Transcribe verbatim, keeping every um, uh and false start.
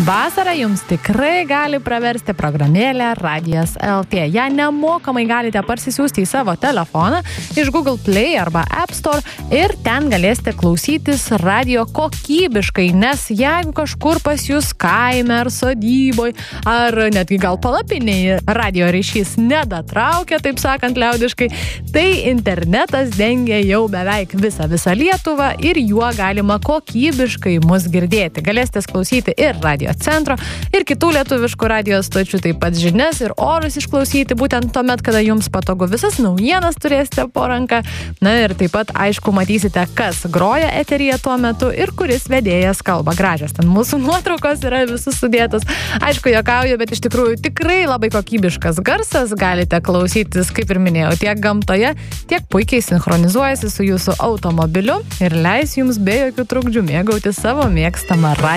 Vasarą jums tikrai gali praversti programėlė Radijas L T. Ją nemokamai galite parsisiųsti į savo telefoną iš Google Play arba App Store ir ten galėsite klausytis radio kokybiškai, nes jeigu kažkur pas jūs kaime ar sodyboj, ar netgi gal palapiniai radio ryšys nedatraukia, taip sakant liaudiškai, tai internetas dengia jau beveik visą visą Lietuvą ir juo galima kokybiškai mus girdėti. Galėsite klausyti ir radio centro, ir kitų lietuviškų radio stočių, taip pat žinias ir orus išklausyti būtent tuomet, kada jums patogu. Visas naujienas turėsite po ranką. Na ir taip pat, aišku, matysite, kas groja eteryje tuo metu ir kuris vedėjas kalba. Gražios ten mūsų nuotraukos yra visus sudėtos. Aišku, juokauju, bet iš tikrųjų tikrai labai kokybiškas garsas. Galite klausytis, kaip ir minėjau, tiek gamtoje, tiek puikiai sinchronizuojasi su jūsų automobiliu ir leis jums be jokių trukdžių mėgauti savo mėgstamą radio.